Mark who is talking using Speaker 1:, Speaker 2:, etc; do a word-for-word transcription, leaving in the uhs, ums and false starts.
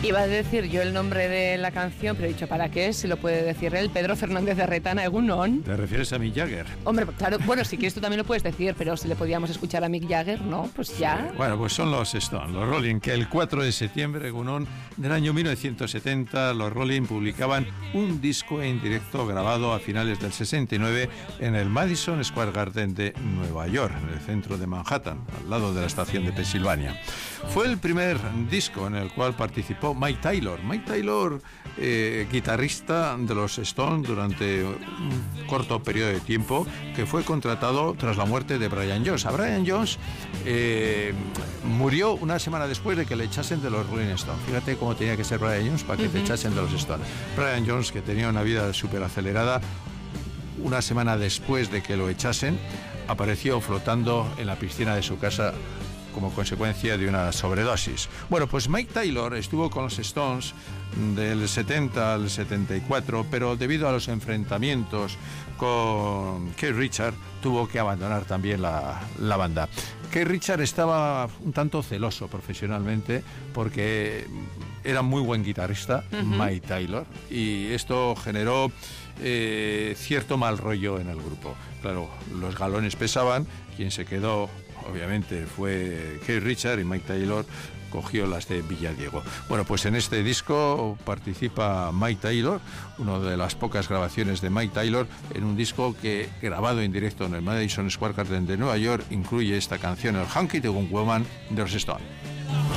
Speaker 1: Iba a decir yo el nombre de la canción, pero he dicho, ¿para qué? Si lo puede decir él, Pedro Fernández de Retana, Egunon.
Speaker 2: ¿Te refieres a Mick Jagger?
Speaker 1: Hombre, claro, bueno, si quieres tú también lo puedes decir, pero si le podíamos escuchar a Mick Jagger, ¿no? Pues ya.
Speaker 2: Sí. Bueno, pues son los Stones, los Rolling, que el cuatro de septiembre, Egunon, del año mil novecientos setenta, los Rolling publicaban un disco en directo grabado a finales del sesenta y nueve en el Madison Square Garden de Nueva York, en el centro de Manhattan, al lado de la estación de Pensilvania. Fue el primer disco en el cual participó Mike Taylor. Mike Taylor, eh, guitarrista de los Stones durante un corto periodo de tiempo, que fue contratado tras la muerte de Brian Jones. A Brian Jones eh, murió una semana después de que le echasen de los Rolling Stones. Fíjate cómo tenía que ser Brian Jones para que uh-huh. te echasen de los Stones. Brian Jones, que tenía una vida súper acelerada, una semana después de que lo echasen, apareció flotando en la piscina de su casa como consecuencia de una sobredosis. Bueno, pues Mike Taylor estuvo con los Stones del setenta al setenta y cuatro, pero debido a los enfrentamientos con Keith Richards, tuvo que abandonar también la, la banda. Keith Richards estaba un tanto celoso profesionalmente porque era muy buen guitarrista, uh-huh. Mike Taylor, y esto generó eh, cierto mal rollo en el grupo. Claro, los galones pesaban, quien se quedó obviamente fue Keith Richards, y Mike Taylor cogió las de Villadiego. Bueno, pues en este disco participa Mike Taylor, una de las pocas grabaciones de Mike Taylor en un disco que, grabado en directo en el Madison Square Garden de Nueva York, incluye esta canción, el Honky Tonk Woman de los Stones.